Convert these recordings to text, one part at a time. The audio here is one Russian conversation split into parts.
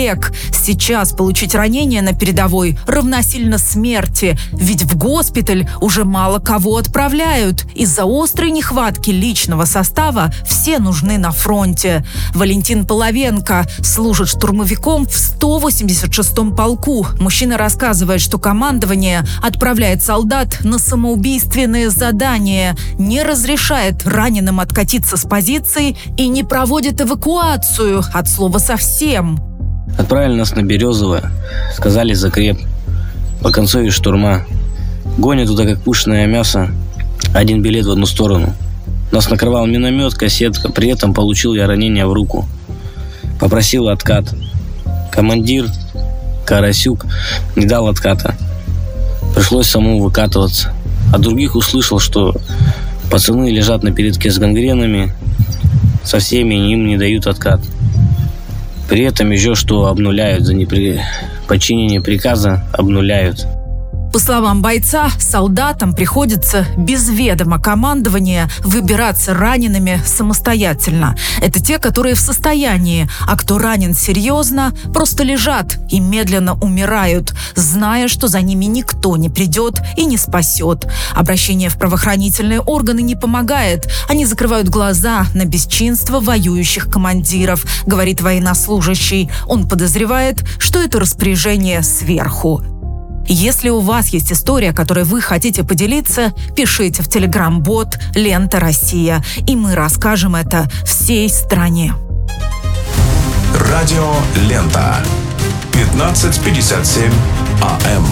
коллег. Сейчас получить ранение на передовой равносильно смерти, ведь в госпиталь уже мало кого отправляют. Из-за острой нехватки личного состава все нужны на фронте. Валентин Половенко служит штурмовиком в 186-м полку. Мужчина рассказывает, что командование отправляет солдат на самоубийственные задания, не разрешает раненым откатиться с позиций и не проводит эвакуацию, от слова совсем. Отправили нас на Березово, сказали закреп, по концове штурма. Гонят туда как пушное мясо, один билет в одну сторону. Нас накрывал миномет, кассетка, при этом получил я ранение в руку. Попросил откат. Командир Карасюк не дал отката. Пришлось самому выкатываться. От других услышал, что пацаны лежат на передке с гангренами, со всеми им не дают откат. При этом еще что обнуляют за неподчинение приказа, обнуляют. По словам бойца, солдатам приходится без ведома командования выбираться ранеными самостоятельно. Это те, которые в состоянии, а кто ранен серьезно, просто лежат и медленно умирают, зная, что за ними никто не придет и не спасет. Обращение в правоохранительные органы не помогает. Они закрывают глаза на бесчинство воюющих командиров, говорит военнослужащий. Он подозревает, что это распоряжение сверху. Если у вас есть история, которой вы хотите поделиться, пишите в телеграм-бот «Лента Россия», и мы расскажем это всей стране. Радио «Лента». 15:57 АМ.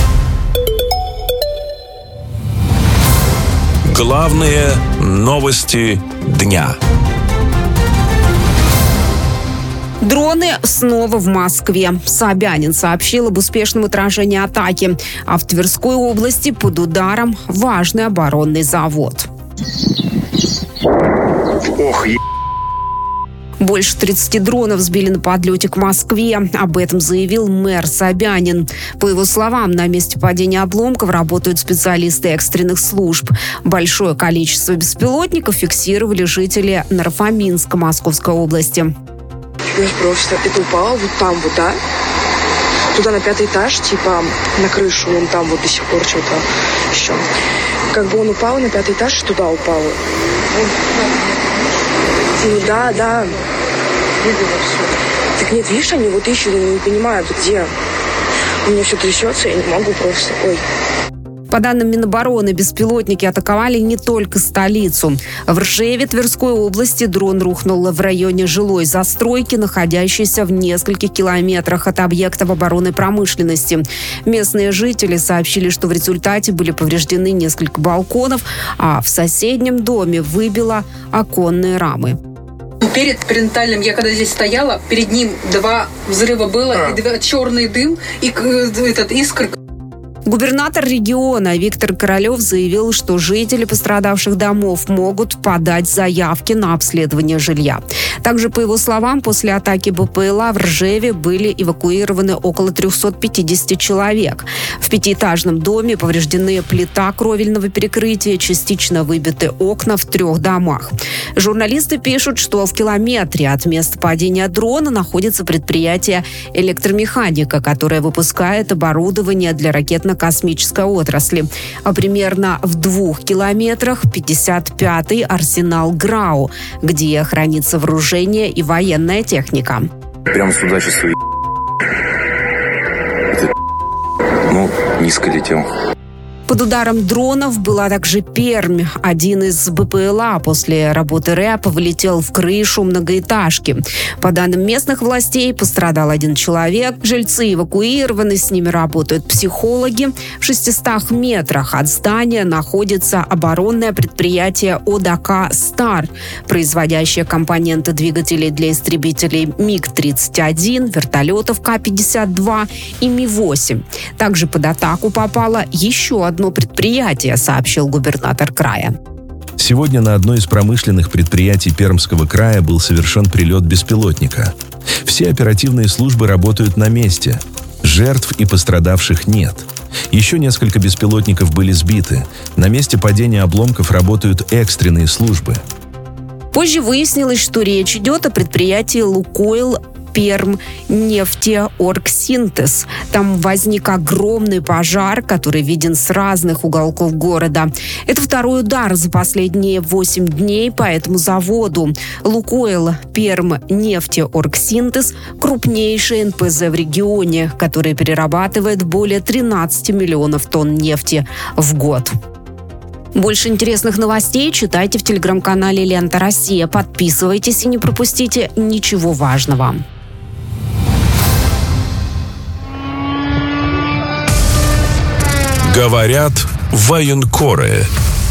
Главные новости дня. Дроны снова в Москве. Собянин сообщил об успешном отражении атаки. А в Тверской области под ударом важный оборонный завод. Ох, Больше 30 дронов сбили на подлете к Москве. Об этом заявил мэр Собянин. По его словам, на месте падения обломков работают специалисты экстренных служб. Большое количество беспилотников фиксировали жители Нарфаминска Московской области. Просто это упало вот там вот, да? Туда на 5-й этаж, типа на крышу, вон там вот до сих пор что-то еще. Как бы он упал на 5-й этаж, туда упал. Ну да. Так нет, видишь, они вот ищут, не понимают, где. У меня все трясется, я не могу просто. Ой. По данным Минобороны, беспилотники атаковали не только столицу. В Ржеве Тверской области дрон рухнул в районе жилой застройки, находящейся в нескольких километрах от объектов оборонной промышленности. Местные жители сообщили, что в результате были повреждены несколько балконов, а в соседнем доме выбило оконные рамы. Перед перинатальным, я когда здесь стояла, перед ним 2 взрыва было, и черный дым, и искра. Губернатор региона Виктор Королев заявил, что жители пострадавших домов могут подать заявки на обследование жилья. Также, по его словам, после атаки БПЛА в Ржеве были эвакуированы около 350 человек. В 5-этажном доме повреждены плита кровельного перекрытия, частично выбиты окна в 3 домах. Журналисты пишут, что в километре от места падения дрона находится предприятие «Электромеханика», которое выпускает оборудование для ракетно-космической отрасли. А примерно в 2 километрах 55-й арсенал ГРАУ, где хранится вооружение и военная техника. Прям сюда сейчас низко летел. Под ударом дронов была также Пермь. Один из БПЛА после работы РЭП вылетел в крышу многоэтажки. По данным местных властей, пострадал 1 человек. Жильцы эвакуированы, с ними работают психологи. В 600 метрах от здания находится оборонное предприятие ОДК «Стар», производящее компоненты двигателей для истребителей МиГ-31, вертолетов К-52 и Ми-8. Также под атаку попало еще одно предприятие, сообщил губернатор края. Сегодня на одно из промышленных предприятий Пермского края был совершен прилет беспилотника. Все оперативные службы работают на месте. Жертв и пострадавших нет. Еще несколько беспилотников были сбиты. На месте падения обломков работают экстренные службы. Позже выяснилось, что речь идет о предприятии «Лукойл Пермнефтеоргсинтез. Там возник огромный пожар, который виден с разных уголков города. Это второй удар за последние 8 дней по этому заводу. «Лукойл» Пермнефтеоргсинтез – крупнейший НПЗ в регионе, который перерабатывает более 13 миллионов тонн нефти в год. Больше интересных новостей читайте в телеграм-канале «Лента Россия». Подписывайтесь и не пропустите ничего важного. Говорят военкоры.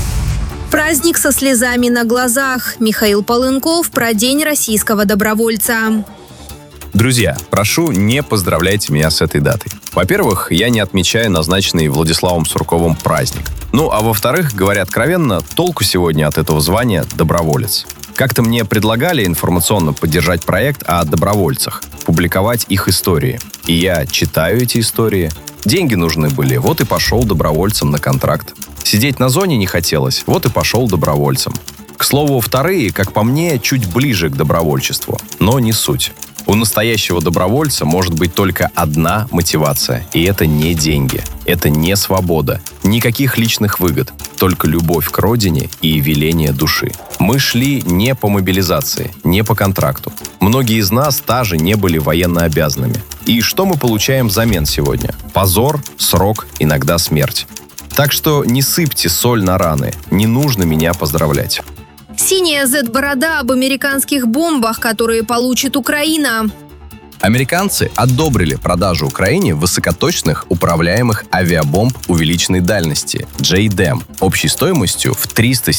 Праздник со слезами на глазах. Михаил Полынков про День российского добровольца. Друзья, прошу, не поздравляйте меня с этой датой. Во-первых, я не отмечаю назначенный Владиславом Сурковым праздник. Ну, а во-вторых, говоря откровенно, толку сегодня от этого звания доброволец. Как-то мне предлагали информационно поддержать проект о добровольцах, публиковать их истории. И я читаю эти истории. Деньги нужны были, вот и пошел добровольцем на контракт. Сидеть на зоне не хотелось, вот и пошел добровольцем. К слову, вторые, как по мне, чуть ближе к добровольчеству, но не суть. У настоящего добровольца может быть только одна мотивация, и это не деньги, это не свобода, никаких личных выгод, только любовь к родине и веление души. Мы шли не по мобилизации, не по контракту. Многие из нас даже не были военнообязанными. И что мы получаем взамен сегодня? Позор, срок, иногда смерть. Так что не сыпьте соль на раны, не нужно меня поздравлять. Синяя Z-борода об американских бомбах, которые получит Украина. Американцы одобрили продажу Украине высокоточных управляемых авиабомб увеличенной дальности JDAM общей стоимостью в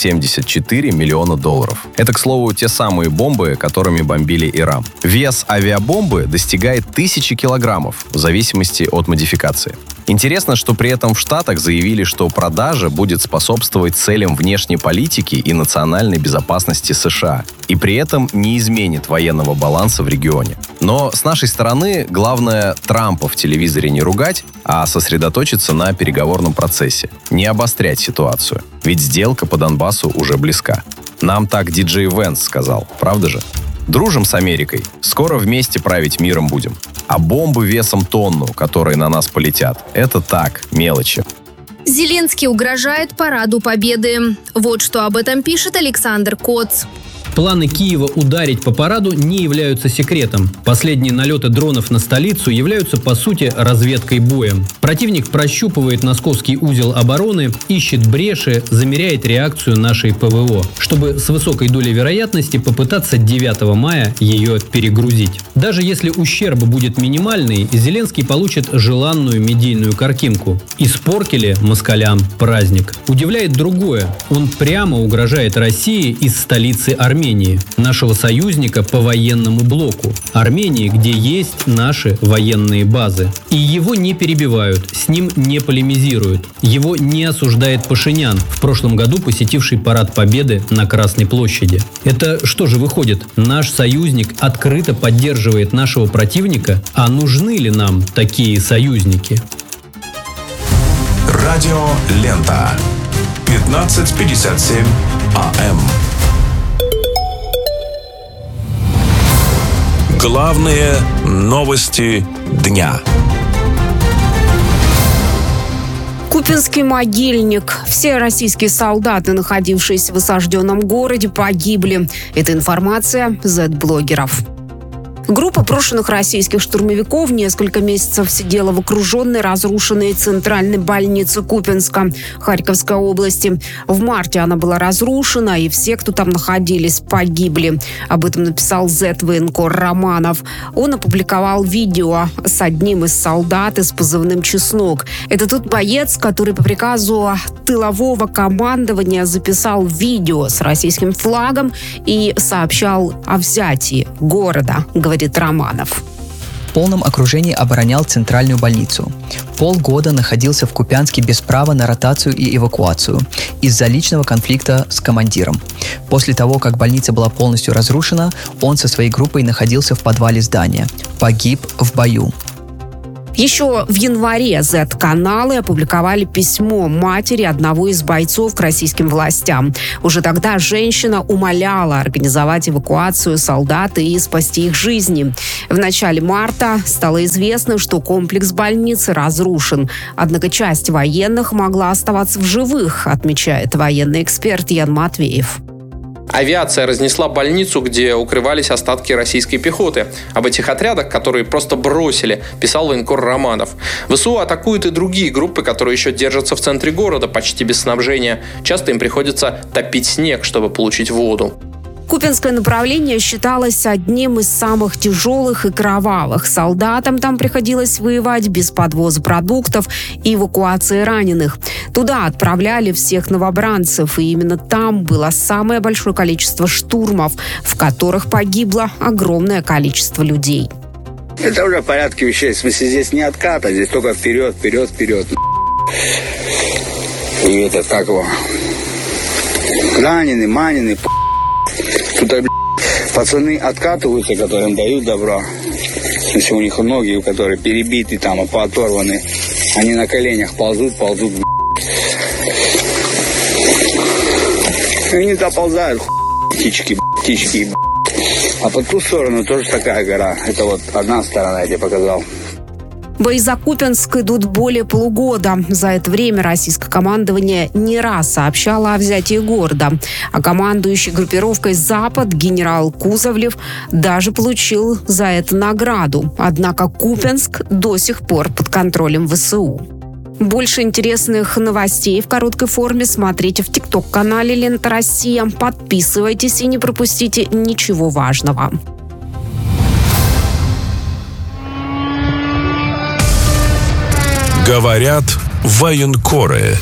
$374 миллиона. Это, к слову, те самые бомбы, которыми бомбили Иран. Вес авиабомбы достигает 1000 килограммов в зависимости от модификации. Интересно, что при этом в Штатах заявили, что продажа будет способствовать целям внешней политики и национальной безопасности США, и при этом не изменит военного баланса в регионе. Но с нашей стороны главное Трампа в телевизоре не ругать, а сосредоточиться на переговорном процессе, не обострять ситуацию, ведь сделка по Донбассу уже близка. Нам так диджей Вэнс сказал, правда же? Дружим с Америкой, скоро вместе править миром будем. А бомбы весом тонну, которые на нас полетят, это так, мелочи. Зеленский угрожает параду Победы. Вот что об этом пишет Александр Коц. Планы Киева ударить по параду не являются секретом. Последние налеты дронов на столицу являются, по сути, разведкой боем. Противник прощупывает московский узел обороны, ищет бреши, замеряет реакцию нашей ПВО, чтобы с высокой долей вероятности попытаться 9 мая ее перегрузить. Даже если ущерб будет минимальный, Зеленский получит желанную медийную картинку. Испортили москалям праздник. Удивляет другое. Он прямо угрожает России из столицы Армении, нашего союзника по военному блоку. Армении, где есть наши военные базы. И его не перебивают, с ним не полемизируют. Его не осуждает Пашинян, в прошлом году посетивший парад Победы на Красной площади. Это что же выходит? Наш союзник открыто поддерживает нашего противника? А нужны ли нам такие союзники? Радио «Лента». 15:57 АМ. Главные новости дня. Купинский могильник. Все российские солдаты, находившиеся в осажденном городе, погибли. Это информация Z-блогеров. Группа брошенных российских штурмовиков несколько месяцев сидела в окруженной, разрушенной центральной больнице Купинска Харьковской области. В марте она была разрушена, и все, кто там находились, погибли. Об этом написал Z-военкор Романов. Он опубликовал видео с одним из солдат с позывным «Чеснок». Это тот боец, который по приказу тылового командования записал видео с российским флагом и сообщал о взятии города, говорит Романов. В полном окружении оборонял центральную больницу. Полгода находился в Купянске без права на ротацию и эвакуацию из-за личного конфликта с командиром. После того, как больница была полностью разрушена, он со своей группой находился в подвале здания. Погиб в бою. Еще в январе Z-каналы опубликовали письмо матери одного из бойцов к российским властям. Уже тогда женщина умоляла организовать эвакуацию солдат и спасти их жизни. В начале марта стало известно, что комплекс больницы разрушен. Однако часть военных могла оставаться в живых, отмечает военный эксперт Ян Матвеев. Авиация разнесла больницу, где укрывались остатки российской пехоты. Об этих отрядах, которые просто бросили, писал военкор Романов. ВСУ атакуют и другие группы, которые еще держатся в центре города, почти без снабжения. Часто им приходится топить снег, чтобы получить воду. Купянское направление считалось одним из самых тяжелых и кровавых. Солдатам там приходилось воевать без подвоза продуктов и эвакуации раненых. Туда отправляли всех новобранцев, и именно там было самое большое количество штурмов, в которых погибло огромное количество людей. Это уже в порядке вещей. В смысле, здесь не откат, а здесь только вперед, вперед, вперед. И это как его? Раненый, маненый, Тут, пацаны откатываются, которым дают добро. В смысле, у них многие, которые перебиты, там, пооторваны. Они на коленях ползут. И не доползают, птички. А по ту сторону тоже такая гора. Это вот одна сторона, я тебе показал. Бои за Купянск идут более полугода. За это время российское командование не раз сообщало о взятии города. А командующий группировкой «Запад» генерал Кузовлев даже получил за это награду. Однако Купянск до сих пор под контролем ВСУ. Больше интересных новостей в короткой форме смотрите в ТикТок-канале «Лента Россия». Подписывайтесь и не пропустите ничего важного. Говорят военкоры.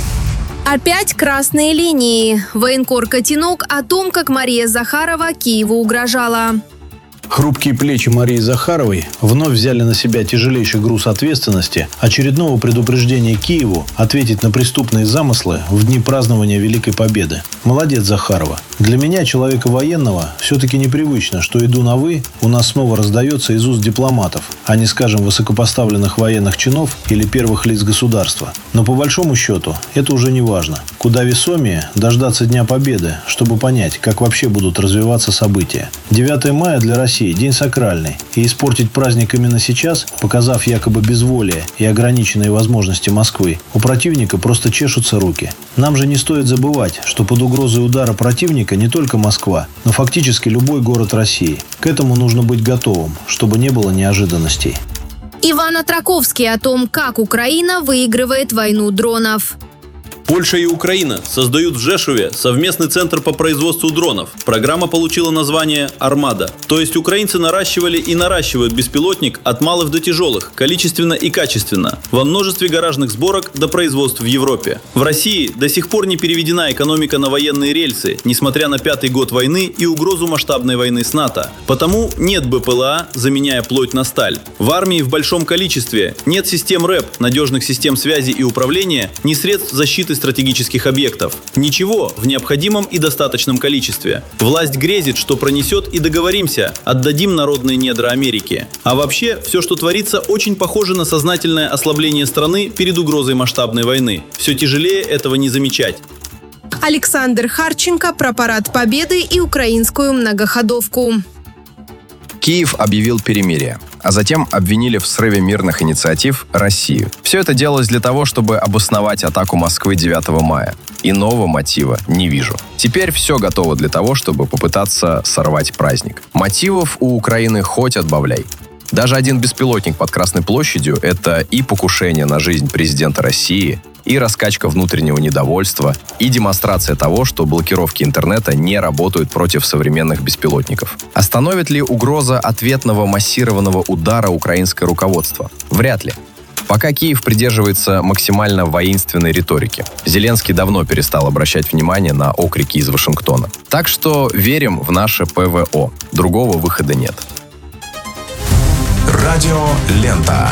Опять красные линии. Военкор Котенок о том, как Мария Захарова Киеву угрожала. Хрупкие плечи Марии Захаровой вновь взяли на себя тяжелейший груз ответственности очередного предупреждения Киеву ответить на преступные замыслы в дни празднования Великой Победы. Молодец, Захарова. Для меня, человека военного, все-таки непривычно, что «иду на «вы» у нас снова раздается из уст дипломатов, а не, скажем, высокопоставленных военных чинов или первых лиц государства. Но по большому счету это уже не важно. Куда весомее дождаться Дня Победы, чтобы понять, как вообще будут развиваться события. 9 мая для России – день сакральный, и испортить праздник именно сейчас, показав якобы безволие и ограниченные возможности Москвы, у противника просто чешутся руки. Нам же не стоит забывать, что под угрозой удара противника не только Москва, но фактически любой город России. К этому нужно быть готовым, чтобы не было неожиданностей. Иван Атраковский о том, как Украина выигрывает войну дронов. Польша и Украина создают в Жешуве совместный центр по производству дронов. Программа получила название «Армада». То есть украинцы наращивали и наращивают беспилотник от малых до тяжелых, количественно и качественно, во множестве гаражных сборок до производств в Европе. В России до сих пор не переведена экономика на военные рельсы, несмотря на 5-й год войны и угрозу масштабной войны с НАТО. Потому нет БПЛА, заменяя плоть на сталь. В армии в большом количестве нет систем РЭП, надежных систем связи и управления, ни средств защиты стратегических объектов. Ничего в необходимом и достаточном количестве. Власть грезит, что пронесет, и договоримся, отдадим народные недра Америки. А вообще, все, что творится, очень похоже на сознательное ослабление страны перед угрозой масштабной войны. Все тяжелее этого не замечать. Александр Харченко про парад Победы и украинскую многоходовку. Киев объявил перемирие, а затем обвинили в срыве мирных инициатив Россию. Все это делалось для того, чтобы обосновать атаку Москвы 9 мая. Иного мотива не вижу. Теперь все готово для того, чтобы попытаться сорвать праздник. Мотивов у Украины хоть отбавляй. Даже один беспилотник под Красной площадью – это и покушение на жизнь президента России, и раскачка внутреннего недовольства, и демонстрация того, что блокировки интернета не работают против современных беспилотников. Остановит ли угроза ответного массированного удара украинское руководство? Вряд ли. Пока Киев придерживается максимально воинственной риторики. Зеленский давно перестал обращать внимание на окрики из Вашингтона. Так что верим в наше ПВО. Другого выхода нет. Радио Лента.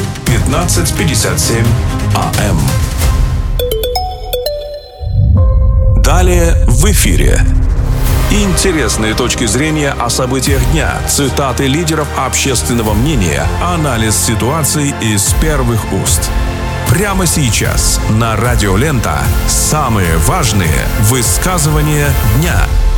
15:57 АМ. Далее в эфире. Интересные точки зрения о событиях дня, цитаты лидеров общественного мнения, анализ ситуации из первых уст. Прямо сейчас на Радио Лента самые важные высказывания дня.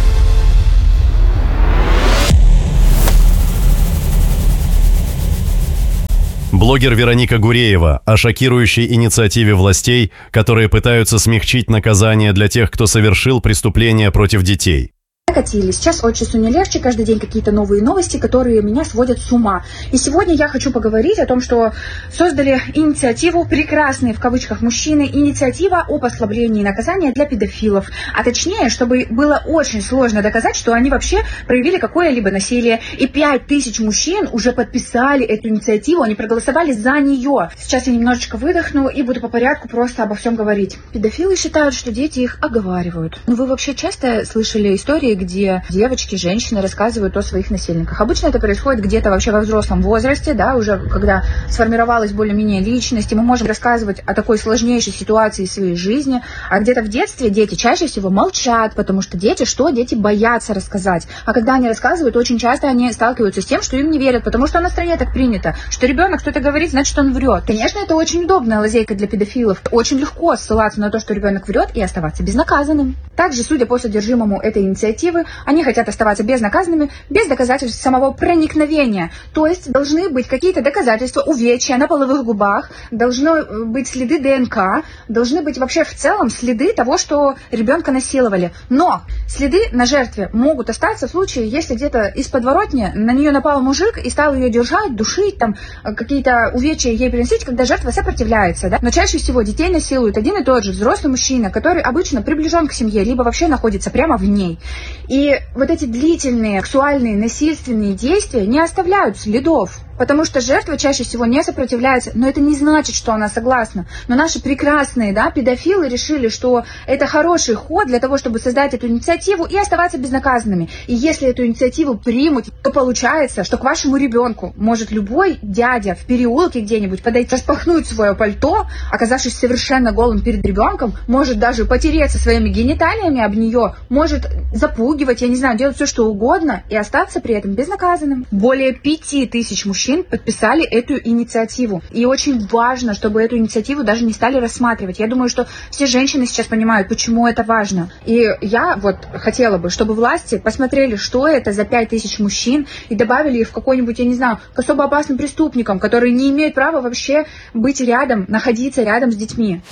Блогер Вероника Гуреева о шокирующей инициативе властей, которые пытаются смягчить наказание для тех, кто совершил преступления против детей. Катили. Сейчас от часу не легче, каждый день какие-то новые новости, которые меня сводят с ума. И сегодня я хочу поговорить о том, что создали инициативу «Прекрасные» в кавычках мужчины, инициатива о послаблении наказания для педофилов. А точнее, чтобы было очень сложно доказать, что они вообще проявили какое-либо насилие. И 5000 мужчин уже подписали эту инициативу, они проголосовали за нее. Сейчас я немножечко выдохну и буду по порядку просто обо всем говорить. Педофилы считают, что дети их оговаривают. Но вы вообще часто слышали истории, где девочки, женщины рассказывают о своих насильниках? Обычно это происходит где-то вообще во взрослом возрасте, да, уже когда сформировалась более-менее личность, и мы можем рассказывать о такой сложнейшей ситуации в своей жизни, а где-то в детстве дети чаще всего молчат, потому что дети боятся рассказать, а когда они рассказывают, очень часто они сталкиваются с тем, что им не верят, потому что у нас в стране так принято, что ребенок что-то говорит, значит он врет. Конечно, это очень удобная лазейка для педофилов, очень легко ссылаться на то, что ребенок врет, и оставаться безнаказанным. Также, судя по содержимому этой инициативы, они хотят оставаться безнаказанными, без доказательств самого проникновения. То есть должны быть какие-то доказательства увечья на половых губах, должны быть следы ДНК, должны быть вообще в целом следы того, что ребенка насиловали. Но следы на жертве могут остаться в случае, если где-то из подворотни на нее напал мужик и стал ее держать, душить, там какие-то увечья ей приносить, когда жертва сопротивляется. Да? Но чаще всего детей насилует один и тот же взрослый мужчина, который обычно приближен к семье, либо вообще находится прямо в ней. И вот эти длительные сексуальные насильственные действия не оставляют следов, потому что жертва чаще всего не сопротивляется, но это не значит, что она согласна. Но наши прекрасные, да, педофилы решили, что это хороший ход для того, чтобы создать эту инициативу и оставаться безнаказанными. И если эту инициативу примут, то получается, что к вашему ребенку может любой дядя в переулке где-нибудь подойти, распахнуть свое пальто, оказавшись совершенно голым перед ребенком, может даже потереться своими гениталиями об нее, может запугивать, я не знаю, делать все, что угодно и остаться при этом безнаказанным. Более 5000 мужчин подписали эту инициативу. И очень важно, чтобы эту инициативу даже не стали рассматривать. Я думаю, что все женщины сейчас понимают, почему это важно. И я вот хотела бы, чтобы власти посмотрели, что это за 5000 мужчин, и добавили их в какой-нибудь, я не знаю, к особо опасным преступникам, которые не имеют права вообще быть рядом, находиться рядом с детьми.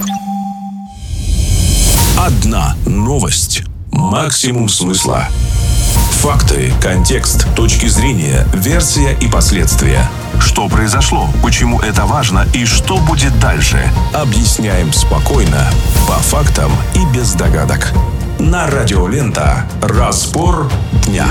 Одна новость. Максимум смысла. Факты, контекст, точки зрения, версия и последствия. Что произошло, почему это важно и что будет дальше. Объясняем спокойно, по фактам и без догадок. На Радио Лента. Разбор дня.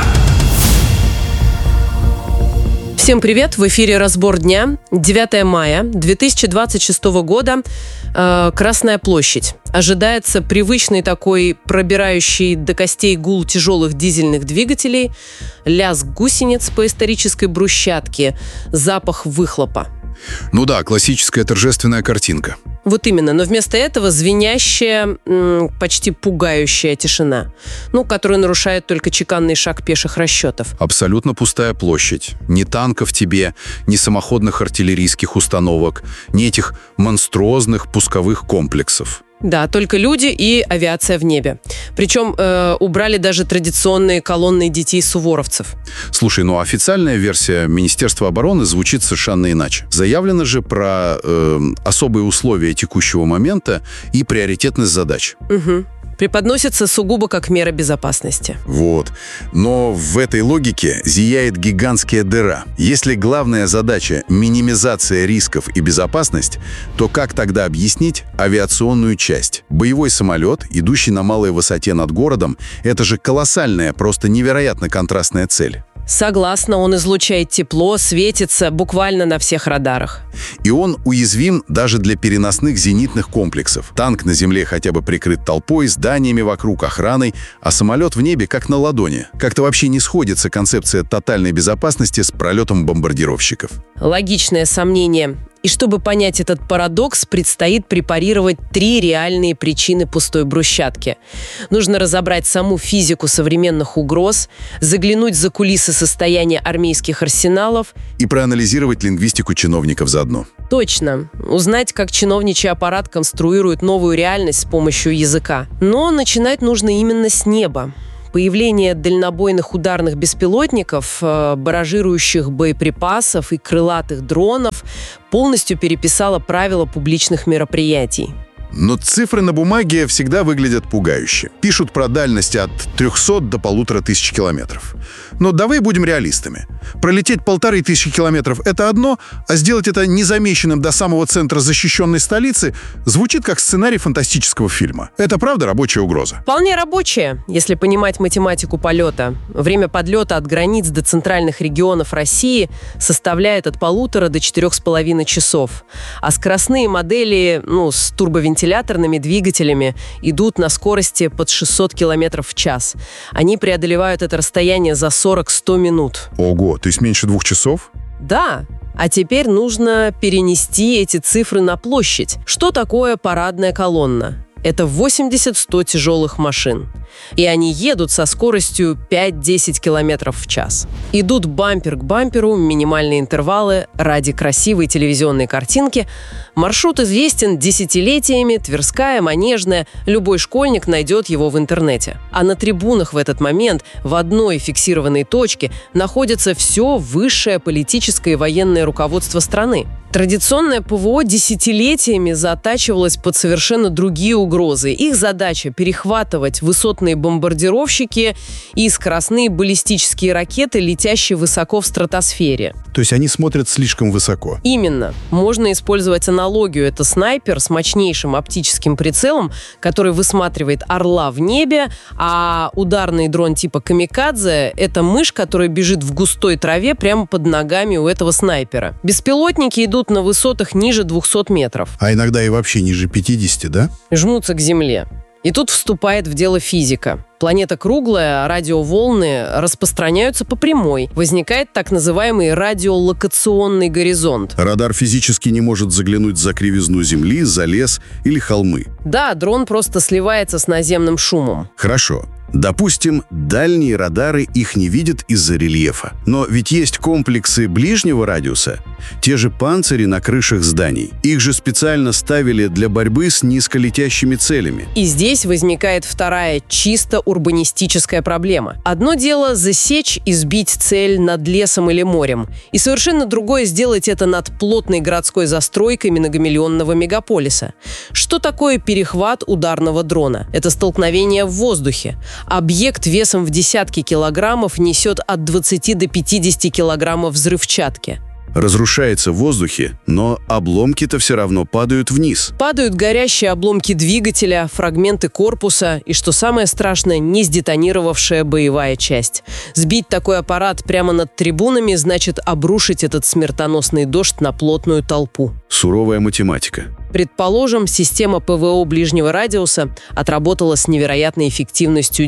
Всем привет! В эфире «Разбор дня». 9 мая 2026 года. Красная площадь. Ожидается привычный такой пробирающий до костей гул тяжелых дизельных двигателей, лязг гусениц по исторической брусчатке, запах выхлопа. Ну да, классическая торжественная картинка. Вот именно, но вместо этого звенящая, почти пугающая тишина, которую нарушает только чеканный шаг пеших расчетов. Абсолютно пустая площадь. Ни танков тебе, ни самоходных артиллерийских установок, ни этих монструозных пусковых комплексов. Да, только люди и авиация в небе. Причем убрали даже традиционные колонны детей-суворовцев. Слушай, официальная версия Министерства обороны звучит совершенно иначе. Заявлено же про особые условия текущего момента и приоритетность задач. Угу. Преподносится сугубо как мера безопасности. Вот. Но в этой логике зияет гигантская дыра. Если главная задача – минимизация рисков и безопасность, то как тогда объяснить авиационную часть? Боевой самолет, идущий на малой высоте над городом – это же колоссальная, просто невероятно контрастная цель. Согласна, он излучает тепло, светится буквально на всех радарах. И он уязвим даже для переносных зенитных комплексов. Танк на земле хотя бы прикрыт толпой, зданиями вокруг, охраной, а самолет в небе как на ладони. Как-то вообще не сходится концепция тотальной безопасности с пролетом бомбардировщиков. Логичное сомнение. И чтобы понять этот парадокс, предстоит препарировать 3 реальные причины пустой брусчатки. Нужно разобрать саму физику современных угроз, заглянуть за кулисы состояния армейских арсеналов и проанализировать лингвистику чиновников заодно. Точно. Узнать, как чиновничий аппарат конструирует новую реальность с помощью языка. Но начинать нужно именно с неба. Появление дальнобойных ударных беспилотников, баражирующих боеприпасов и крылатых дронов полностью переписало правила публичных мероприятий. Но цифры на бумаге всегда выглядят пугающе. Пишут про дальность от 300 до 1500 километров. Но давай будем реалистами. Пролететь 1500 километров – это одно, а сделать это незамеченным до самого центра защищенной столицы звучит как сценарий фантастического фильма. Это правда рабочая угроза? Вполне рабочая, если понимать математику полета. Время подлета от границ до центральных регионов России составляет от 1,5 до 4,5 часов. А скоростные модели, с турбовентиляторными двигателями идут на скорости под 600 километров в час. Они преодолевают это расстояние за 40-100 минут. Ого, то есть меньше 2 часов? Да. А теперь нужно перенести эти цифры на площадь. Что такое парадная колонна? Это 80-100 тяжелых машин. И они едут со скоростью 5-10 километров в час. Идут бампер к бамперу, минимальные интервалы ради красивой телевизионной картинки. Маршрут известен десятилетиями, Тверская, Манежная. Любой школьник найдет его в интернете. А на трибунах в этот момент в одной фиксированной точке находится все высшее политическое и военное руководство страны. Традиционное ПВО десятилетиями затачивалось под совершенно другие угрозы. Их задача – перехватывать высотные бомбардировщики и скоростные баллистические ракеты, летящие высоко в стратосфере. То есть они смотрят слишком высоко? Именно. Можно использовать аналогию. Это снайпер с мощнейшим оптическим прицелом, который высматривает орла в небе, а ударный дрон типа камикадзе – это мышь, которая бежит в густой траве прямо под ногами у этого снайпера. Беспилотники идут на высотах ниже 200 метров. А иногда и вообще ниже 50, да? Жмутся к земле. И тут вступает в дело физика. Планета круглая, радиоволны распространяются по прямой. Возникает так называемый радиолокационный горизонт. Радар физически не может заглянуть за кривизну Земли, за лес или холмы. Да, дрон просто сливается с наземным шумом. Хорошо. Допустим, дальние радары их не видят из-за рельефа. Но ведь есть комплексы ближнего радиуса. Те же панцири на крышах зданий. Их же специально ставили для борьбы с низколетящими целями. И здесь возникает вторая, чисто урбанистическая проблема. Одно дело засечь и сбить цель над лесом или морем. И совершенно другое сделать это над плотной городской застройкой многомиллионного мегаполиса. Что такое перехват ударного дрона? Это столкновение в воздухе. Объект весом в десятки килограммов несет от 20 до 50 килограммов взрывчатки. Разрушается в воздухе, но обломки-то все равно падают вниз. Падают горящие обломки двигателя, фрагменты корпуса и, что самое страшное, не сдетонировавшая боевая часть. Сбить такой аппарат прямо над трибунами значит обрушить этот смертоносный дождь на плотную толпу. Суровая математика. Предположим, система ПВО ближнего радиуса отработала с невероятной эффективностью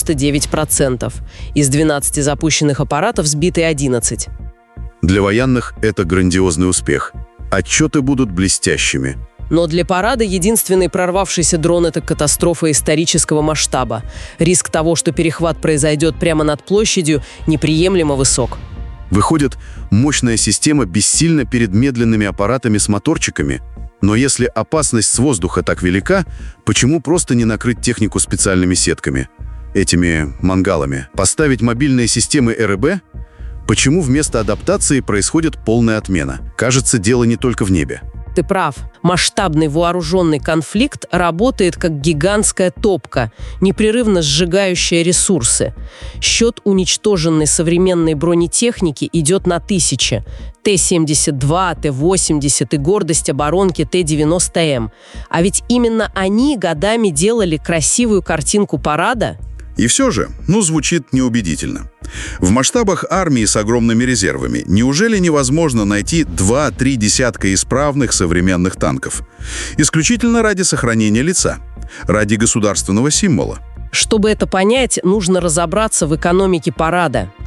99%. Из 12 запущенных аппаратов сбиты 11. Для военных это грандиозный успех. Отчеты будут блестящими. Но для парада единственный прорвавшийся дрон – это катастрофа исторического масштаба. Риск того, что перехват произойдет прямо над площадью, неприемлемо высок. Выходит, мощная система бессильна перед медленными аппаратами с моторчиками. Но если опасность с воздуха так велика, почему просто не накрыть технику специальными сетками? Этими мангалами? Поставить мобильные системы РБ? Почему вместо адаптации происходит полная отмена? Кажется, дело не только в небе. Ты прав. Масштабный вооруженный конфликт работает как гигантская топка, непрерывно сжигающая ресурсы. Счет уничтоженной современной бронетехники идет на тысячи. Т-72, Т-80 и гордость оборонки Т-90М. А ведь именно они годами делали красивую картинку парада. И все же, звучит неубедительно. В масштабах армии с огромными резервами неужели невозможно найти 2-3 десятка исправных современных танков? Исключительно ради сохранения лица, ради государственного символа. Чтобы это понять, нужно разобраться в экономике парада.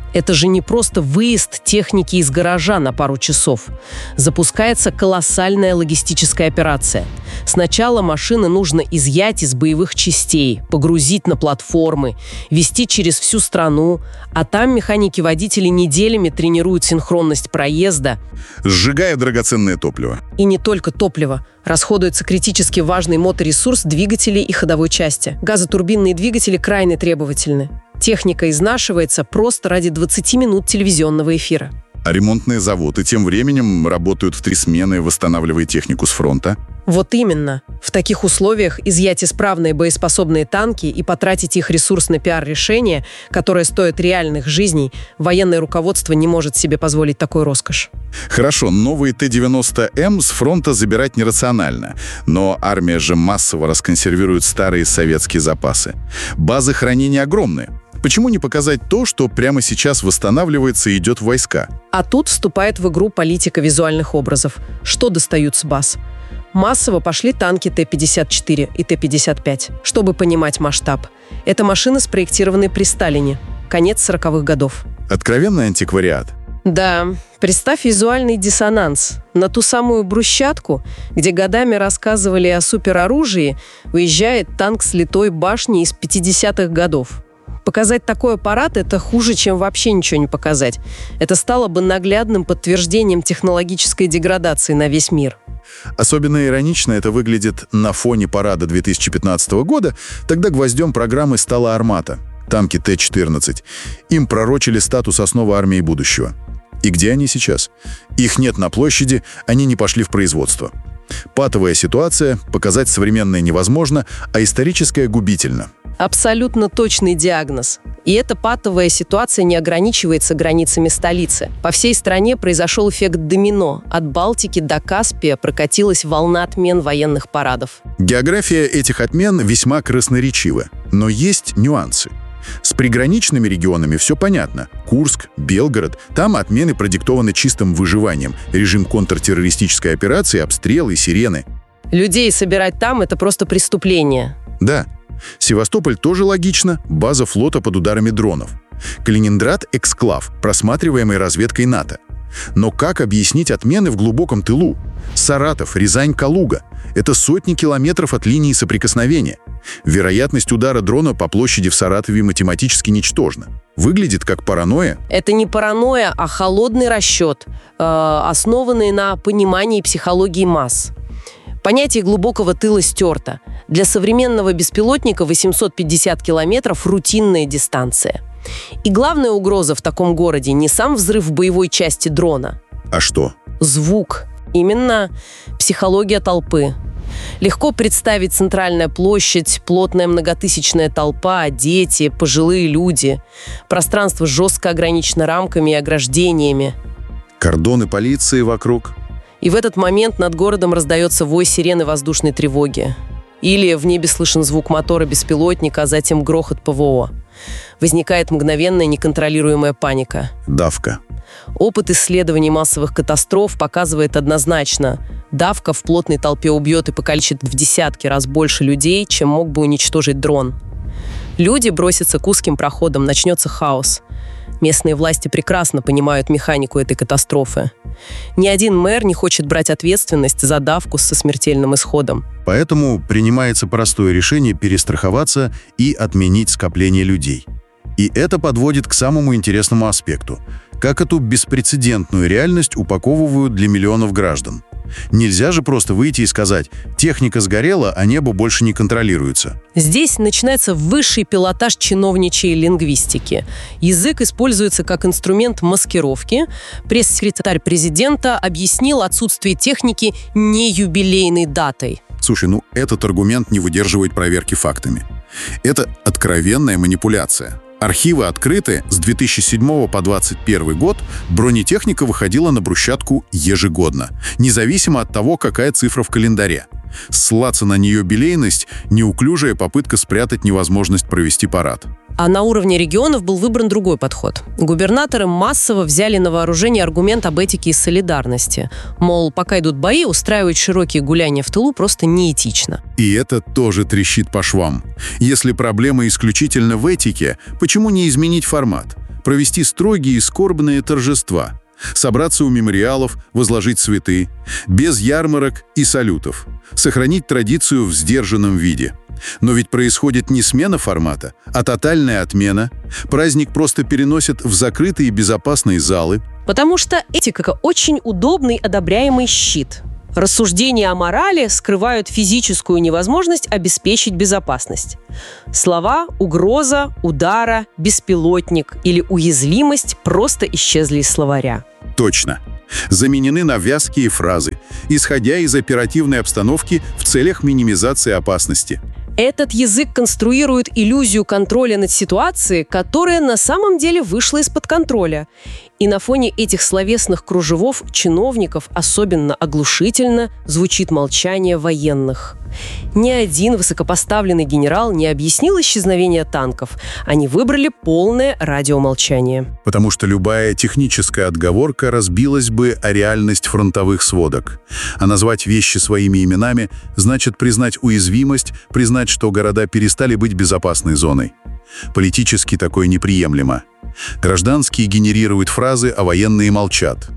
Это же не просто выезд техники из гаража на пару часов. Запускается колоссальная логистическая операция. Сначала машины нужно изъять из боевых частей, погрузить на платформы, везти через всю страну, а там механики-водители неделями тренируют синхронность проезда. Сжигая драгоценное топливо. И не только топливо. Расходуется критически важный моторесурс двигателей и ходовой части. Газотурбинные двигатели крайне требовательны. Техника изнашивается просто ради 20 минут телевизионного эфира. А ремонтные заводы тем временем работают в 3 смены, восстанавливая технику с фронта. Вот именно. В таких условиях изъять исправные боеспособные танки и потратить их ресурс на пиар-решение, которое стоит реальных жизней, военное руководство не может себе позволить такой роскошь. Хорошо, новые Т-90М с фронта забирать нерационально, но армия же массово расконсервирует старые советские запасы. Базы хранения огромные. Почему не показать то, что прямо сейчас восстанавливается и идет в войска? А тут вступает в игру политика визуальных образов. Что достают с баз? Массово пошли танки Т-54 и Т-55, чтобы понимать масштаб. Это машины, спроектированные при Сталине. Конец 40-х годов. Откровенный антиквариат. Да, представь визуальный диссонанс. На ту самую брусчатку, где годами рассказывали о супероружии, выезжает танк с литой башней из 50-х годов. Показать такой аппарат – это хуже, чем вообще ничего не показать. Это стало бы наглядным подтверждением технологической деградации на весь мир. Особенно иронично это выглядит на фоне парада 2015 года. Тогда гвоздем программы стала «Армата» – танки Т-14. Им пророчили статус основы армии будущего. И где они сейчас? Их нет на площади, они не пошли в производство. Патовая ситуация, показать современное невозможно, а историческое губительно. Абсолютно точный диагноз. И эта патовая ситуация не ограничивается границами столицы. По всей стране произошел эффект домино. От Балтики до Каспия прокатилась волна отмен военных парадов. География этих отмен весьма красноречива. Но есть нюансы. С приграничными регионами все понятно. Курск, Белгород. Там отмены продиктованы чистым выживанием. Режим контртеррористической операции, обстрелы, сирены. Людей собирать там – это просто преступление. Да. Севастополь тоже логично, база флота под ударами дронов. Калининград – эксклав, просматриваемый разведкой НАТО. Но как объяснить отмены в глубоком тылу? Саратов, Рязань, Калуга – это сотни километров от линии соприкосновения. Вероятность удара дрона по площади в Саратове математически ничтожна. Выглядит как паранойя. Это не паранойя, а холодный расчет, основанный на понимании психологии масс. Понятие глубокого тыла стерто. Для современного беспилотника 850 километров – рутинная дистанция. И главная угроза в таком городе не сам взрыв боевой части дрона. А что? Звук. Именно психология толпы. Легко представить центральная площадь, плотная многотысячная толпа, дети, пожилые люди. Пространство жестко ограничено рамками и ограждениями. Кордоны полиции вокруг. И в этот момент над городом раздается вой сирены воздушной тревоги. Или в небе слышен звук мотора беспилотника, а затем грохот ПВО. Возникает мгновенная неконтролируемая паника. Давка. Опыт исследований массовых катастроф показывает однозначно: давка в плотной толпе убьет и покалечит в десятки раз больше людей, чем мог бы уничтожить дрон. Люди бросятся к узким проходам, начнется хаос. Местные власти прекрасно понимают механику этой катастрофы. Ни один мэр не хочет брать ответственность за давку со смертельным исходом. Поэтому принимается простое решение перестраховаться и отменить скопление людей. И это подводит к самому интересному аспекту. Как эту беспрецедентную реальность упаковывают для миллионов граждан. Нельзя же просто выйти и сказать: техника сгорела, а небо больше не контролируется. Здесь начинается высший пилотаж чиновничьей лингвистики. Язык используется как инструмент маскировки. Пресс-секретарь президента объяснил отсутствие техники не юбилейной датой. Слушай, этот аргумент не выдерживает проверки фактами. Это откровенная манипуляция. Архивы открыты. С 2007 по 2021 год бронетехника выходила на брусчатку ежегодно, независимо от того, какая цифра в календаре. Ссылаться на неюбилейность – неуклюжая попытка спрятать невозможность провести парад. А на уровне регионов был выбран другой подход. Губернаторы массово взяли на вооружение аргумент об этике и солидарности. Мол, пока идут бои, устраивать широкие гуляния в тылу просто неэтично. И это тоже трещит по швам. Если проблема исключительно в этике, почему не изменить формат? провести строгие и скорбные торжества, собраться у мемориалов, возложить цветы, без ярмарок и салютов, сохранить традицию в сдержанном виде. Но ведь происходит не смена формата, а тотальная отмена. Праздник просто переносят в закрытые безопасные залы. Потому что этика – очень удобный одобряемый щит. Рассуждения о морали скрывают физическую невозможность обеспечить безопасность. Слова «угроза», «удара», «беспилотник» или «уязвимость» просто исчезли из словаря. Точно. Заменены на вязкие фразы, исходя из оперативной обстановки в целях минимизации опасности. Этот язык конструирует иллюзию контроля над ситуацией, которая на самом деле вышла из-под контроля. И на фоне этих словесных кружевов чиновников особенно оглушительно звучит молчание военных. Ни один высокопоставленный генерал не объяснил исчезновение танков. Они выбрали полное радиомолчание. Потому что любая техническая отговорка разбилась бы о реальность фронтовых сводок. А назвать вещи своими именами значит признать уязвимость, признать, что города перестали быть безопасной зоной. Политически такое неприемлемо. Гражданские генерируют фразы, а военные молчат.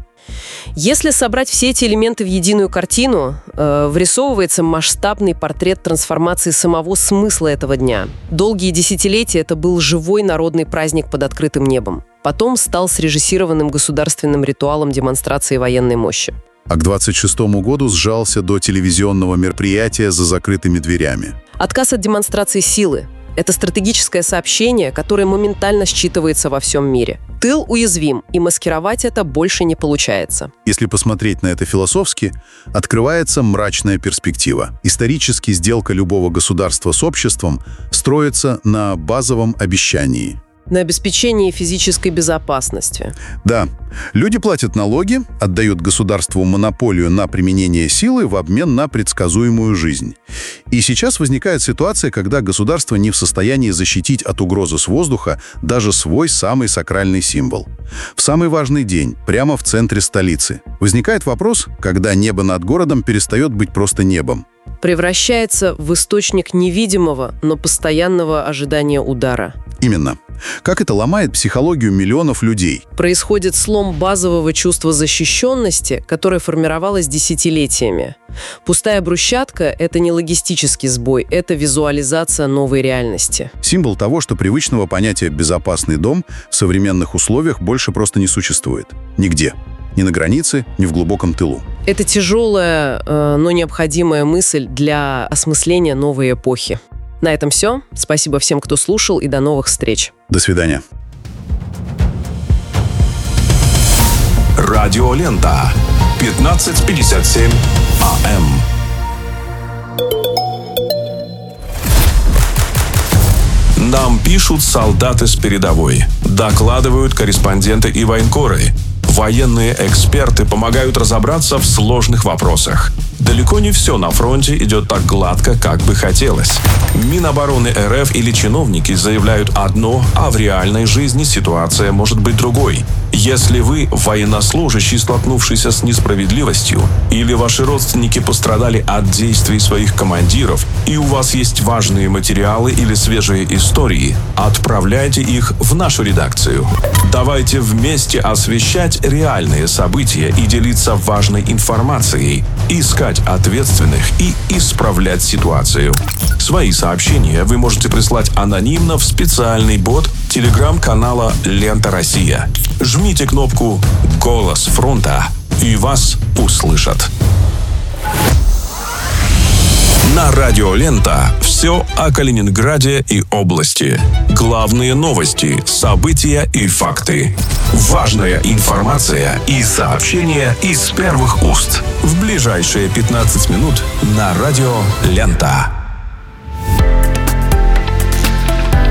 Если собрать все эти элементы в единую картину, вырисовывается масштабный портрет трансформации самого смысла этого дня. Долгие десятилетия это был живой народный праздник под открытым небом. Потом стал срежиссированным государственным ритуалом демонстрации военной мощи. А к 26-му году сжался до телевизионного мероприятия за закрытыми дверями. Отказ от демонстрации силы. Это стратегическое сообщение, которое моментально считывается во всем мире. Тыл уязвим, и маскировать это больше не получается. Если посмотреть на это философски, открывается мрачная перспектива. Исторически сделка любого государства с обществом строится на базовом обещании. На обеспечении физической безопасности. Да. Люди платят налоги, отдают государству монополию на применение силы в обмен на предсказуемую жизнь. И сейчас возникает ситуация, когда государство не в состоянии защитить от угрозы с воздуха даже свой самый сакральный символ. В самый важный день, прямо в центре столицы, возникает вопрос, когда небо над городом перестает быть просто небом. Превращается в источник невидимого, но постоянного ожидания удара. Именно. Как это ломает психологию миллионов людей? Происходит слом базового чувства защищенности, которое формировалось десятилетиями. Пустая брусчатка – это не логистический сбой, это визуализация новой реальности. Символ того, что привычного понятия «безопасный дом» в современных условиях больше просто не существует. Нигде. Ни на границе, ни в глубоком тылу. Это тяжелая, но необходимая мысль для осмысления новой эпохи. На этом все. Спасибо всем, кто слушал, и до новых встреч. До свидания. Радиолента. 15:57 АМ. Нам пишут солдаты с передовой. Докладывают корреспонденты и военкоры. Военные эксперты помогают разобраться в сложных вопросах. Далеко не все на фронте идет так гладко, как бы хотелось. Минобороны РФ или чиновники заявляют одно, а в реальной жизни ситуация может быть другой. Если вы военнослужащий, столкнувшийся с несправедливостью, или ваши родственники пострадали от действий своих командиров, и у вас есть важные материалы или свежие истории, отправляйте их в нашу редакцию. Давайте вместе освещать реальные события и делиться важной информацией, искать ответственных и исправлять ситуацию. Свои сообщения вы можете прислать анонимно в специальный бот телеграм-канала «Лента Россия». Жмите кнопку «Голос фронта» и вас услышат. На радио «Лента» все о Калининграде и области. Главные новости, события и факты. Важная информация и сообщения из первых уст. В ближайшие 15 минут на радио «Лента».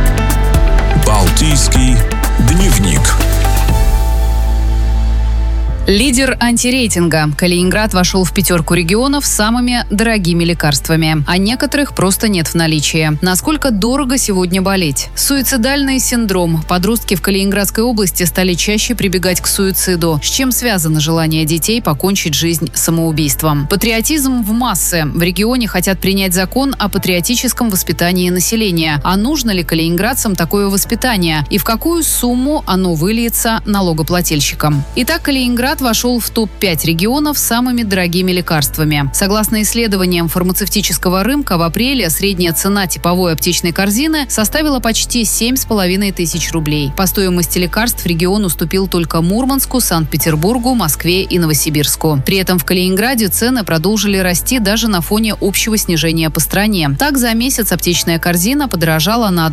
Балтийский дневник. Лидер антирейтинга. Калининград вошел в 5 регионов с самыми дорогими лекарствами, а некоторых просто нет в наличии. Насколько дорого сегодня болеть? Суицидальный синдром. Подростки в Калининградской области стали чаще прибегать к суициду. С чем связано желание детей покончить жизнь самоубийством? Патриотизм в массы. В регионе хотят принять закон о патриотическом воспитании населения. А нужно ли калининградцам такое воспитание? И в какую сумму оно выльется налогоплательщикам? Итак, Калининград вошел в топ-5 регионов с самыми дорогими лекарствами. Согласно исследованиям фармацевтического рынка, в апреле средняя цена типовой аптечной корзины составила почти 7,5 тысяч рублей. По стоимости лекарств регион уступил только Мурманску, Санкт-Петербургу, Москве и Новосибирску. При этом в Калининграде цены продолжили расти даже на фоне общего снижения по стране. Так, за месяц аптечная корзина подорожала на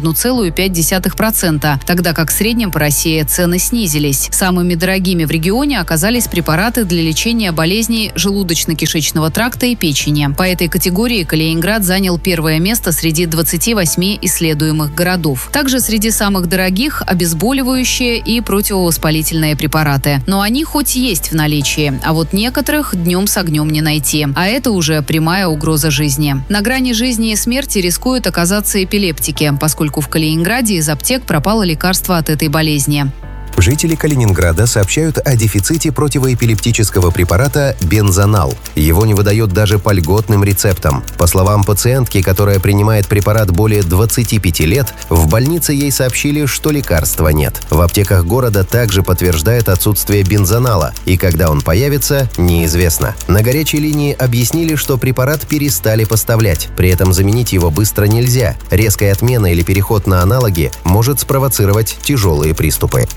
1,5%, тогда как в среднем по России цены снизились. Самыми дорогими в регионе оказались препараты для лечения болезней желудочно-кишечного тракта и печени. По этой категории Калининград занял первое место среди 28 исследуемых городов. Также среди самых дорогих – обезболивающие и противовоспалительные препараты. Но они хоть есть в наличии, а вот некоторых днем с огнем не найти. А это уже прямая угроза жизни. На грани жизни и смерти рискуют оказаться эпилептики, поскольку в Калининграде из аптек пропало лекарство от этой болезни. Жители Калининграда сообщают о дефиците противоэпилептического препарата бензонал. Его не выдают даже по льготным рецептам. По словам пациентки, которая принимает препарат более 25 лет, в больнице ей сообщили, что лекарства нет. В аптеках города также подтверждает отсутствие бензонала, и когда он появится, неизвестно. На горячей линии объяснили, что препарат перестали поставлять. При этом заменить его быстро нельзя. Резкая отмена или переход на аналоги может спровоцировать тяжелые приступы.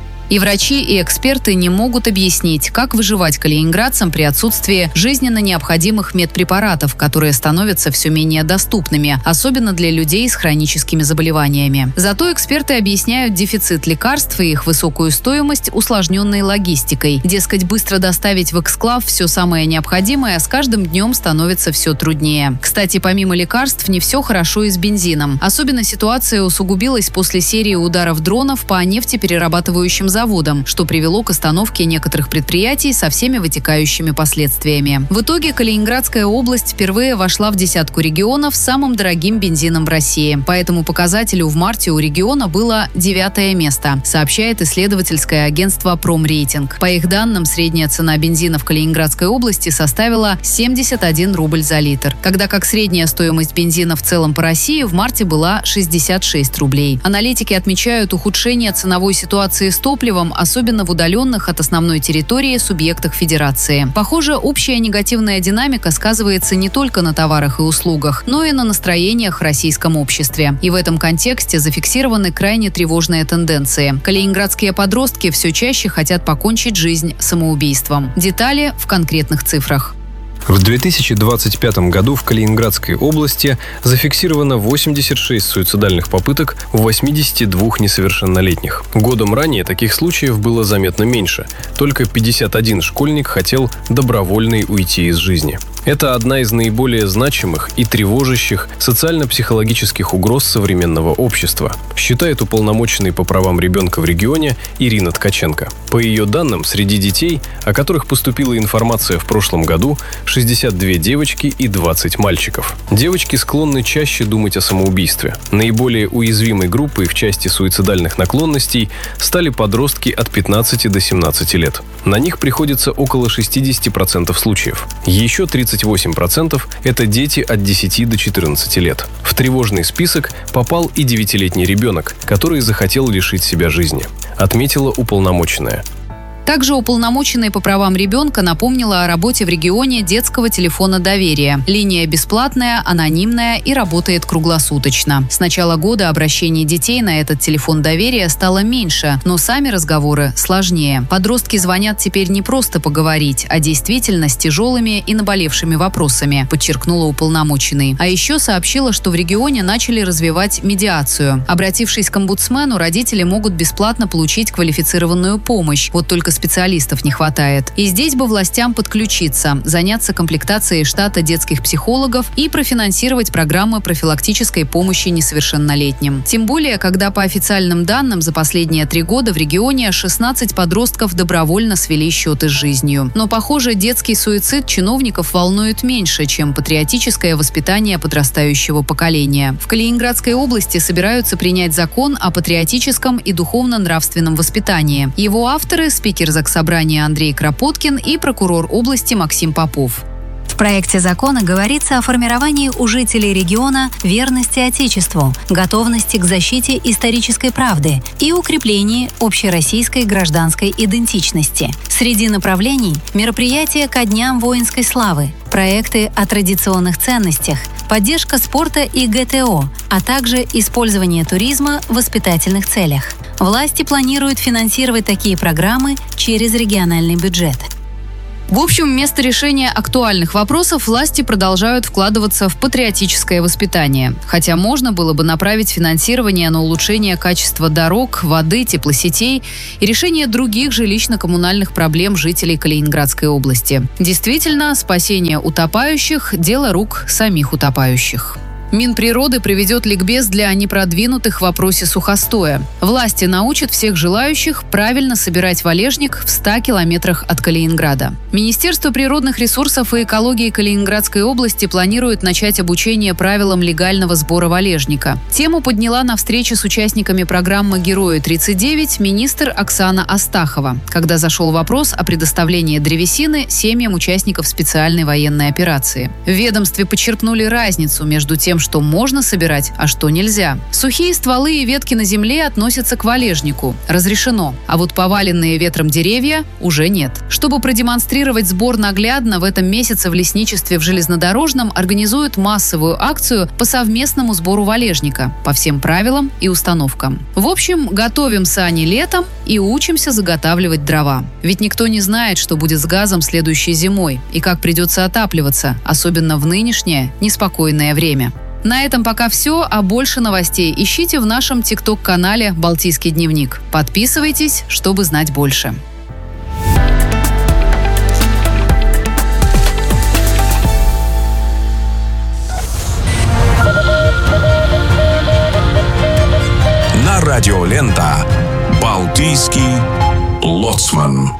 И врачи, и эксперты не могут объяснить, как выживать калининградцам при отсутствии жизненно необходимых медпрепаратов, которые становятся все менее доступными, особенно для людей с хроническими заболеваниями. Зато эксперты объясняют дефицит лекарств и их высокую стоимость усложненной логистикой. Дескать, быстро доставить в эксклав все самое необходимое с каждым днем становится все труднее. Кстати, помимо лекарств, не все хорошо и с бензином. Особенно ситуация усугубилась после серии ударов дронов по нефтеперерабатывающим заводам, что привело к остановке некоторых предприятий со всеми вытекающими последствиями. В итоге Калининградская область впервые вошла в десятку регионов с самым дорогим бензином в России. По этому показателю в марте у региона было 9-е место, сообщает исследовательское агентство «Промрейтинг». По их данным, средняя цена бензина в Калининградской области составила 71 рубль за литр, когда как средняя стоимость бензина в целом по России в марте была 66 рублей. Аналитики отмечают ухудшение ценовой ситуации с топливом, особенно в удаленных от основной территории субъектах Федерации. Похоже, общая негативная динамика сказывается не только на товарах и услугах, но и на настроениях в российском обществе. И в этом контексте зафиксированы крайне тревожные тенденции. Калининградские подростки все чаще хотят покончить жизнь самоубийством. Детали в конкретных цифрах. В 2025 году в Калининградской области зафиксировано 86 суицидальных попыток у 82 несовершеннолетних. Годом ранее таких случаев было заметно меньше. Только 51 школьник хотел добровольно уйти из жизни. Это одна из наиболее значимых и тревожащих социально-психологических угроз современного общества, считает уполномоченный по правам ребенка в регионе Ирина Ткаченко. По ее данным, среди детей, о которых поступила информация в прошлом году, 62 девочки и 20 мальчиков. Девочки склонны чаще думать о самоубийстве. Наиболее уязвимой группой в части суицидальных наклонностей стали подростки от 15 до 17 лет. На них приходится около 60% случаев. Еще 38% – это дети от 10 до 14 лет. В тревожный список попал и 9-летний ребенок, который захотел лишить себя жизни, отметила уполномоченная. Также уполномоченная по правам ребенка напомнила о работе в регионе детского телефона доверия. Линия бесплатная, анонимная и работает круглосуточно. С начала года обращений детей на этот телефон доверия стало меньше, но сами разговоры сложнее. Подростки звонят теперь не просто поговорить, а действительно с тяжелыми и наболевшими вопросами, подчеркнула уполномоченный. А еще сообщила, что в регионе начали развивать медиацию. Обратившись к омбудсмену, родители могут бесплатно получить квалифицированную помощь. Вот только специалистов не хватает. И здесь бы властям подключиться, заняться комплектацией штата детских психологов и профинансировать программы профилактической помощи несовершеннолетним. Тем более, когда по официальным данным за последние 3 года в регионе 16 подростков добровольно свели счеты с жизнью. Но, похоже, детский суицид чиновников волнует меньше, чем патриотическое воспитание подрастающего поколения. В Калининградской области собираются принять закон о патриотическом и духовно-нравственном воспитании. Его авторы – спикер Заксобрания Андрей Кропоткин и прокурор области Максим Попов. В проекте закона говорится о формировании у жителей региона верности Отечеству, готовности к защите исторической правды и укреплении общероссийской гражданской идентичности. Среди направлений – мероприятия ко Дням воинской славы, проекты о традиционных ценностях, поддержка спорта и ГТО, а также использование туризма в воспитательных целях. Власти планируют финансировать такие программы через региональный бюджет. В общем, вместо решения актуальных вопросов власти продолжают вкладываться в патриотическое воспитание. Хотя можно было бы направить финансирование на улучшение качества дорог, воды, теплосетей и решение других жилищно-коммунальных проблем жителей Калининградской области. Действительно, спасение утопающих – дело рук самих утопающих. Минприроды проведет ликбез для непродвинутых в вопросе сухостоя. Власти научат всех желающих правильно собирать валежник в 100 километрах от Калининграда. Министерство природных ресурсов и экологии Калининградской области планирует начать обучение правилам легального сбора валежника. Тему подняла на встрече с участниками программы «Герои-39» министр Оксана Астахова, когда зашел вопрос о предоставлении древесины семьям участников специальной военной операции. В ведомстве подчеркнули разницу между тем, что можно собирать, а что нельзя. Сухие стволы и ветки на земле относятся к валежнику. Разрешено. А вот поваленные ветром деревья уже нет. Чтобы продемонстрировать сбор наглядно, в этом месяце в лесничестве в Железнодорожном организуют массовую акцию по совместному сбору валежника по всем правилам и установкам. В общем, готовим сани летом и учимся заготавливать дрова. Ведь никто не знает, что будет с газом следующей зимой и как придется отапливаться, особенно в нынешнее неспокойное время. На этом пока все, а больше новостей ищите в нашем ТикТок-канале «Балтийский дневник». Подписывайтесь, чтобы знать больше. На радио «Лента» «Балтийский лоцман».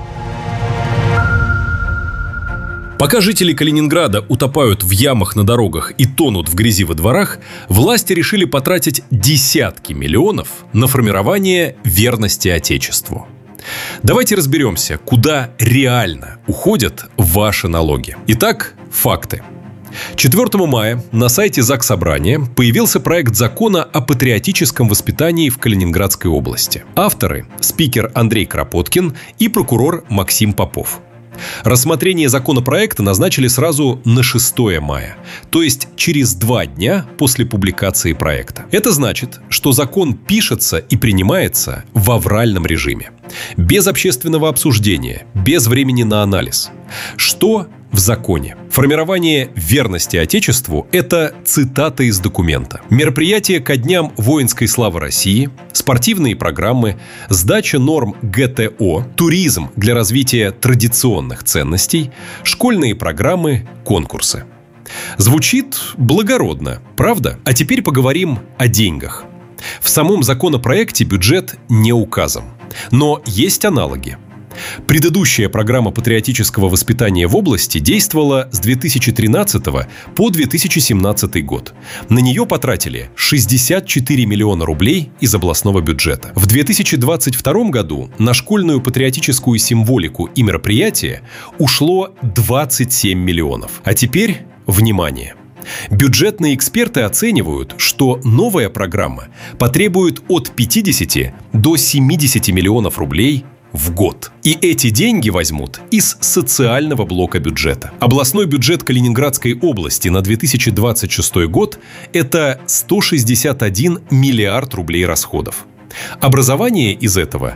Пока жители Калининграда утопают в ямах на дорогах и тонут в грязи во дворах, власти решили потратить десятки миллионов на формирование верности Отечеству. Давайте разберемся, куда реально уходят ваши налоги. Итак, факты. 4 мая на сайте Заксобрания появился проект закона о патриотическом воспитании в Калининградской области. Авторы – спикер Андрей Кропоткин и прокурор Максим Попов. Рассмотрение законопроекта назначили сразу на 6 мая, то есть через 2 дня после публикации проекта. Это значит, что закон пишется и принимается в авральном режиме, без общественного обсуждения, без времени на анализ. Что в законе? Формирование верности Отечеству – это цитата из документа. Мероприятия ко Дням воинской славы России, спортивные программы, сдача норм ГТО, туризм для развития традиционных ценностей, школьные программы, конкурсы. Звучит благородно, правда? А теперь поговорим о деньгах. В самом законопроекте бюджет не указан, но есть аналоги. Предыдущая программа патриотического воспитания в области действовала с 2013 по 2017 год. На нее потратили 64 миллиона рублей из областного бюджета. В 2022 году на школьную патриотическую символику и мероприятия ушло 27 миллионов. А теперь, внимание! Бюджетные эксперты оценивают, что новая программа потребует от 50 до 70 миллионов рублей в год. И эти деньги возьмут из социального блока бюджета. Областной бюджет Калининградской области на 2026 год – это 161 миллиард рублей расходов. Образование из этого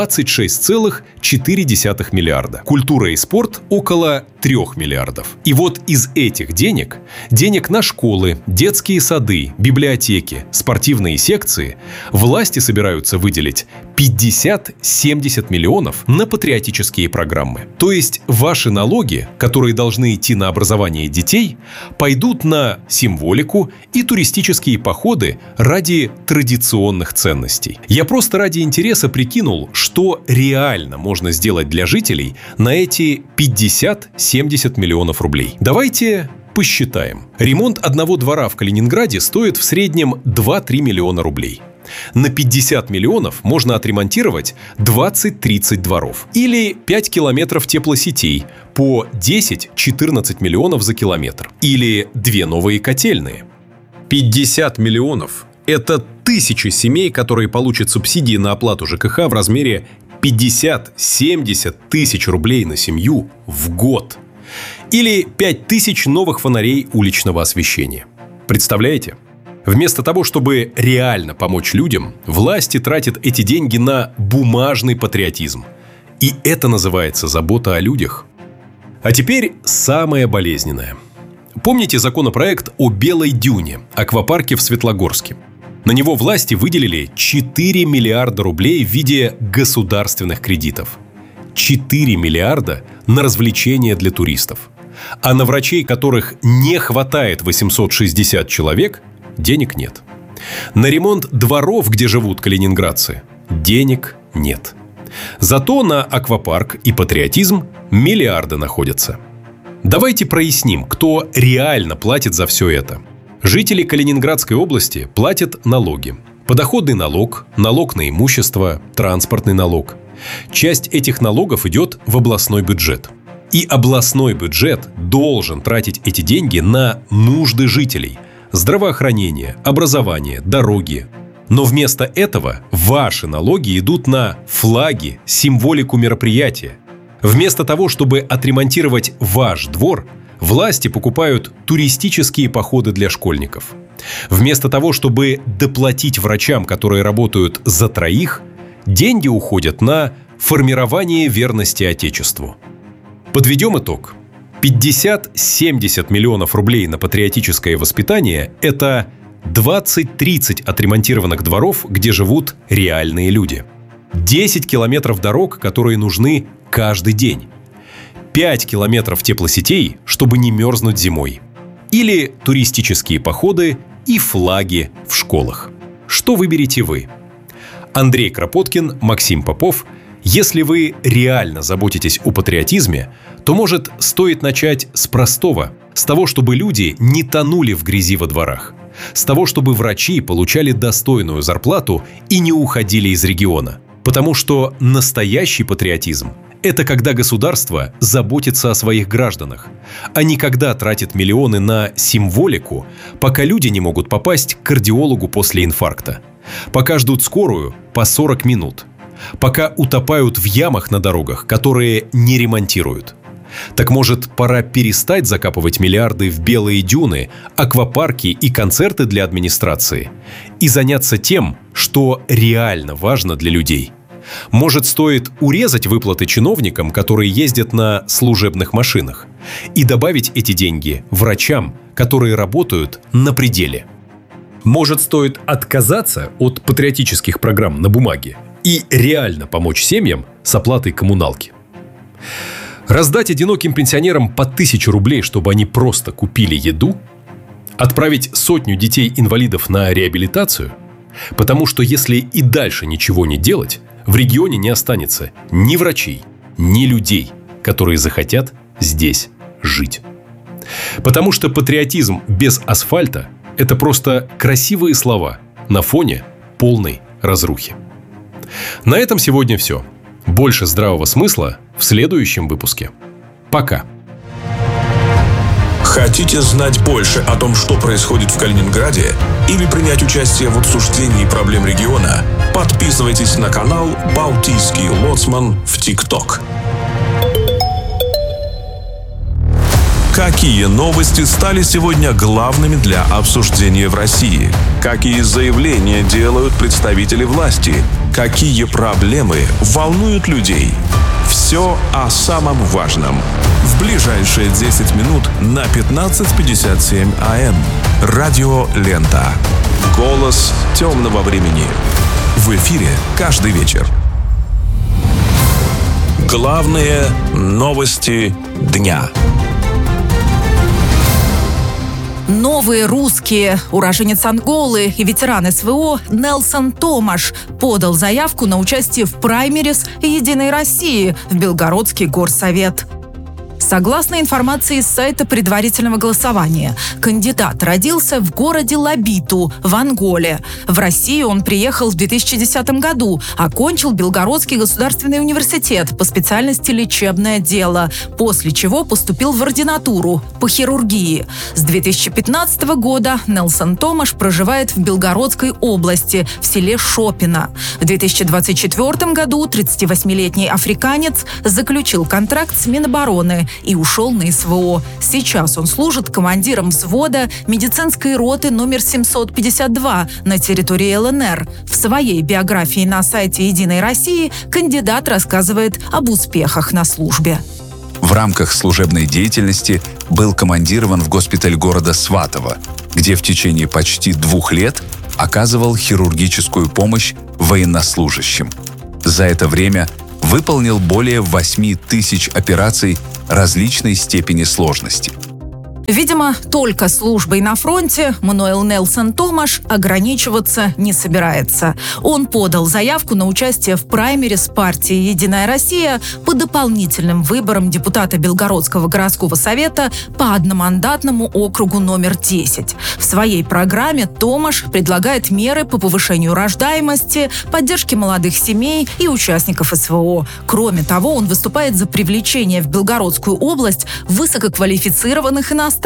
26,4 миллиарда. Культура и спорт около 3 миллиардов. И вот из этих денег на школы, детские сады, библиотеки, спортивные секции власти собираются выделить 50-70 миллионов на патриотические программы. То есть ваши налоги, которые должны идти на образование детей, пойдут на символику и туристические походы ради традиционных ценностей. Я просто ради интереса прикинул, что реально можно сделать для жителей на эти 50-70 миллионов рублей. Давайте посчитаем. Ремонт одного двора в Калининграде стоит в среднем 2-3 миллиона рублей. На 50 миллионов можно отремонтировать 20-30 дворов. Или 5 километров теплосетей по 10-14 миллионов за километр. Или 2 новые котельные. 50 миллионов – это 1000 семей, которые получат субсидии на оплату ЖКХ в размере 50-70 тысяч рублей на семью в год. Или 5000 новых фонарей уличного освещения. Представляете? Вместо того, чтобы реально помочь людям, власти тратят эти деньги на бумажный патриотизм. И это называется забота о людях. А теперь самое болезненное. Помните законопроект о Белой Дюне, аквапарке в Светлогорске? На него власти выделили 4 миллиарда рублей в виде государственных кредитов. 4 миллиарда на развлечения для туристов. А на врачей, которых не хватает 860 человек, денег нет. На ремонт дворов, где живут калининградцы, денег нет. Зато на аквапарк и патриотизм миллиарды находятся. Давайте проясним, кто реально платит за все это. Жители Калининградской области платят налоги. Подоходный налог, налог на имущество, транспортный налог. Часть этих налогов идет в областной бюджет. И областной бюджет должен тратить эти деньги на нужды жителей. Здравоохранение, образование, дороги. Но вместо этого ваши налоги идут на флаги, символику мероприятия. Вместо того, чтобы отремонтировать ваш двор, власти покупают туристические походы для школьников. Вместо того, чтобы доплатить врачам, которые работают за троих, деньги уходят на формирование верности Отечеству. Подведем итог. 50-70 миллионов рублей на патриотическое воспитание – это 20-30 отремонтированных дворов, где живут реальные люди. 10 километров дорог, которые нужны каждый день. 5 километров теплосетей, чтобы не мерзнуть зимой. Или туристические походы и флаги в школах. Что выберете вы? Андрей Кропоткин, Максим Попов. Если вы реально заботитесь о патриотизме, то, может, стоит начать с простого. С того, чтобы люди не тонули в грязи во дворах. С того, чтобы врачи получали достойную зарплату и не уходили из региона. Потому что настоящий патриотизм – это когда государство заботится о своих гражданах, а не когда тратит миллионы на символику, пока люди не могут попасть к кардиологу после инфаркта, пока ждут скорую по 40 минут, пока утопают в ямах на дорогах, которые не ремонтируют. Так может, пора перестать закапывать миллиарды в белые дюны, аквапарки и концерты для администрации и заняться тем, что реально важно для людей? Может, стоит урезать выплаты чиновникам, которые ездят на служебных машинах, и добавить эти деньги врачам, которые работают на пределе? Может, стоит отказаться от патриотических программ на бумаге и реально помочь семьям с оплатой коммуналки? Раздать одиноким пенсионерам по 1000 рублей, чтобы они просто купили еду? Отправить 100 детей-инвалидов на реабилитацию? Потому что если и дальше ничего не делать, в регионе не останется ни врачей, ни людей, которые захотят здесь жить. Потому что патриотизм без асфальта – это просто красивые слова на фоне полной разрухи. На этом сегодня все. Больше здравого смысла в следующем выпуске. Пока. Хотите знать больше о том, что происходит в Калининграде, или принять участие в обсуждении проблем региона? Подписывайтесь на канал «Балтийский лоцман» в ТикТок. Какие новости стали сегодня главными для обсуждения в России? Какие заявления делают представители власти? Какие проблемы волнуют людей? Все о самом важном. В ближайшие 10 минут на 15:57 АМ. Радио Лента. Голос темного времени. В эфире каждый вечер. Главные новости дня. Новые русские. Уроженец Анголы и ветеран СВО Нельсон Томаш подал заявку на участие в праймерис «Единой России» в Белгородский горсовет. Согласно информации с сайта предварительного голосования, кандидат родился в городе Лабиту в Анголе. В Россию он приехал в 2010 году, окончил Белгородский государственный университет по специальности лечебное дело, после чего поступил в ординатуру по хирургии. С 2015 года Нельсон Томаш проживает в Белгородской области, в селе Шопино. В 2024 году 38-летний африканец заключил контракт с Минобороны и ушел на СВО. Сейчас он служит командиром взвода медицинской роты номер 752 на территории ЛНР. В своей биографии на сайте «Единой России» кандидат рассказывает об успехах на службе. В рамках служебной деятельности был командирован в госпиталь города Сватово, где в течение почти 2 лет оказывал хирургическую помощь военнослужащим. За это время выполнил более 8 тысяч операций различной степени сложности. Видимо, только службой на фронте Мануэл Нельсон Томаш ограничиваться не собирается. Он подал заявку на участие в праймерис партии «Единая Россия» по дополнительным выборам депутата Белгородского городского совета по одномандатному округу номер 10. В своей программе Томаш предлагает меры по повышению рождаемости, поддержке молодых семей и участников СВО. Кроме того, он выступает за привлечение в Белгородскую область высококвалифицированных иностранцев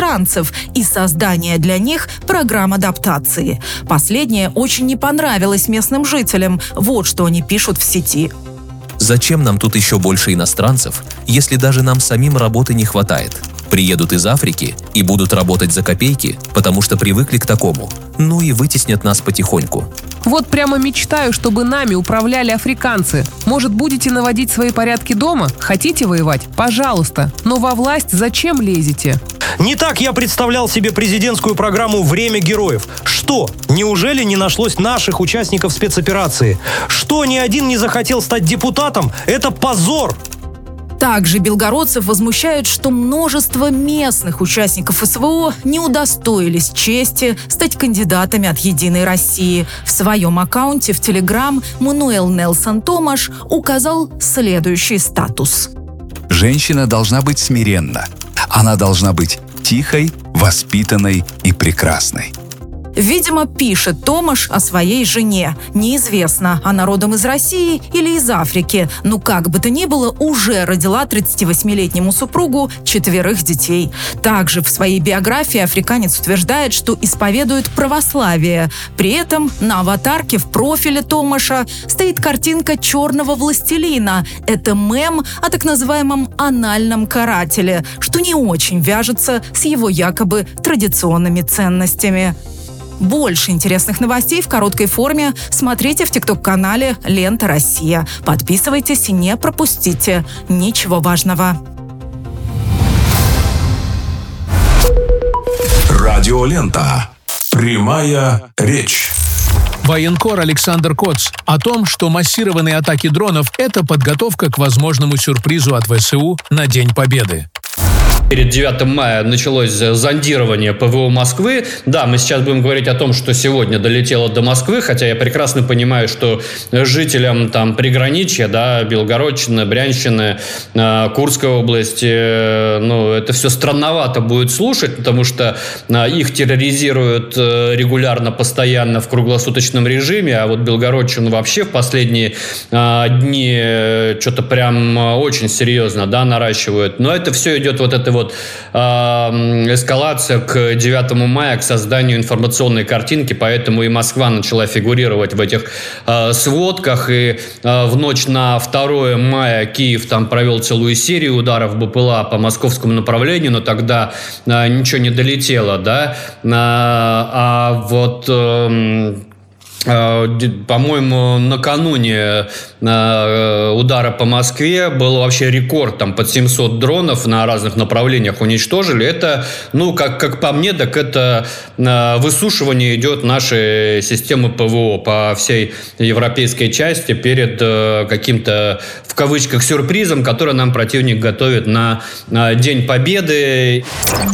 и создание для них программ адаптации. Последнее очень не понравилось местным жителям. Вот что они пишут в сети. Зачем нам тут еще больше иностранцев, если даже нам самим работы не хватает? Приедут из Африки и будут работать за копейки, потому что привыкли к такому. Ну и вытеснят нас потихоньку. Вот прямо мечтаю, чтобы нами управляли африканцы. Может, будете наводить свои порядки дома? Хотите воевать? Пожалуйста. Но во власть зачем лезете? Не так я представлял себе президентскую программу «Время героев». Что? Неужели не нашлось наших участников спецоперации? Что, ни один не захотел стать депутатом? Это позор! Также белгородцев возмущают, что множество местных участников СВО не удостоились чести стать кандидатами от «Единой России». В своем аккаунте в Телеграм Мануэл Нельсон Томаш указал следующий статус. Женщина должна быть смиренна. Она должна быть тихой, воспитанной и прекрасной. Видимо, пишет Томаш о своей жене. Неизвестно, она родом из России или из Африки. Но как бы то ни было, уже родила 38-летнему супругу 4 детей. Также в своей биографии африканец утверждает, что исповедует православие. При этом на аватарке в профиле Томаша стоит картинка черного властелина. Это мем о так называемом анальном карателе, что не очень вяжется с его якобы традиционными ценностями. Больше интересных новостей в короткой форме смотрите в ТикТок-канале «Лента Россия». Подписывайтесь и не пропустите ничего важного. Радиолента. Прямая речь. Военкор Александр Коц о том, что массированные атаки дронов – это подготовка к возможному сюрпризу от ВСУ на День Победы. Перед 9 мая началось зондирование ПВО Москвы. Да, мы сейчас будем говорить о том, что сегодня долетело до Москвы, хотя я прекрасно понимаю, что жителям там приграничья, да, Белгородчины, Брянщины, Курской области, это все странновато будет слушать, потому что их терроризируют регулярно, постоянно в круглосуточном режиме, а вот Белгородчину вообще в последние дни что-то прям очень серьезно, да, наращивают. Но это все идет вот этой вот вот эскалация к 9 мая, к созданию информационной картинки, поэтому и Москва начала фигурировать в этих сводках, и в ночь на 2 мая Киев там провел целую серию ударов БПЛА по московскому направлению, но тогда ничего не долетело, да, а вот... по-моему, накануне удара по Москве был вообще рекорд, там под 700 дронов на разных направлениях уничтожили. Это, ну, как по мне, так это высушивание идет нашей системы ПВО по всей европейской части перед каким-то, в кавычках, сюрпризом, который нам противник готовит на День Победы.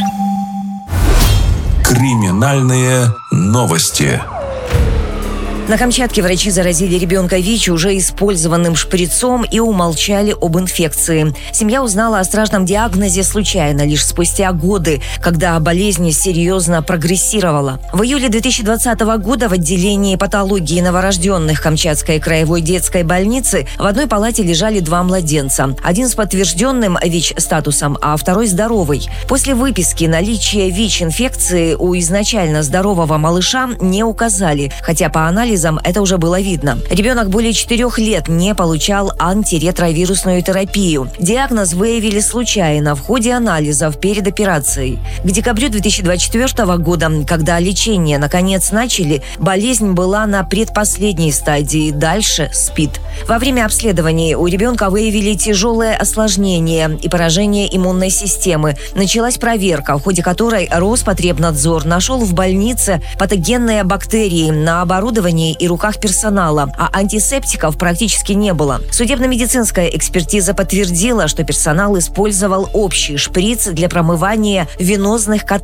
Криминальные новости. На Камчатке врачи заразили ребенка ВИЧ уже использованным шприцом и умолчали об инфекции. Семья узнала о страшном диагнозе случайно, лишь спустя годы, когда болезнь серьезно прогрессировала. В июле 2020 года в отделении патологии новорожденных Камчатской краевой детской больницы в одной палате лежали 2 младенца. Один с подтвержденным ВИЧ-статусом, а второй здоровый. После выписки наличие ВИЧ-инфекции у изначально здорового малыша не указали, хотя по анализам это уже было видно. Ребенок более 4 лет не получал антиретровирусную терапию. Диагноз выявили случайно в ходе анализов перед операцией. К декабрю 2024 года, когда лечение наконец начали, болезнь была на предпоследней стадии, дальше СПИД. Во время обследований у ребенка выявили тяжелое осложнение и поражение иммунной системы. Началась проверка, в ходе которой Роспотребнадзор нашел в больнице патогенные бактерии на оборудовании и руках персонала, а антисептиков практически не было. Судебно-медицинская экспертиза подтвердила, что персонал использовал общий шприц для промывания венозных катетов